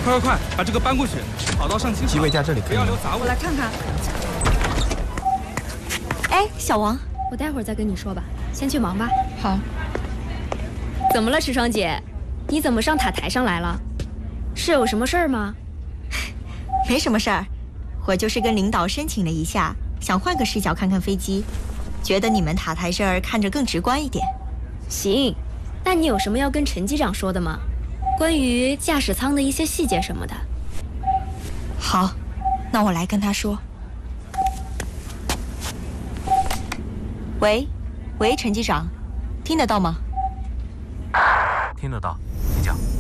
快，把这个搬过去，跑道上清场。 机位架这里， 不要留杂物。 我来看看。 哎，小王， 我待会儿再跟你说吧，先去忙吧。 好。 怎么了，池霜姐？你怎么上塔台上来了？是有什么事儿吗？ 没什么事儿，我就是跟领导申请了一下，想换个视角看看飞机，觉得你们塔台这儿看着更直观一点。 行，那你有什么要跟陈机长说的吗？关于驾驶舱的一些细节什么的。 好，那我来跟他说。喂，陈机长，听得到吗？ 听得到，请讲。